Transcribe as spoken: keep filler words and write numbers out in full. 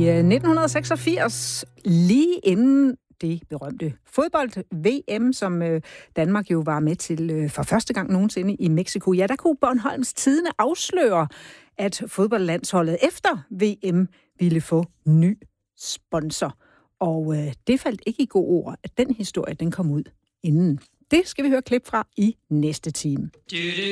i nitten seksogfirs, lige inden det berømte fodbold-V M, som Danmark jo var med til for første gang nogensinde i Mexico. Ja, der kunne Bornholms Tidende afsløre, at fodboldlandsholdet efter V M ville få ny sponsor. Og øh, det faldt ikke i gode ord, at den historie den kom ud inden. Det skal vi høre klip fra i næste time.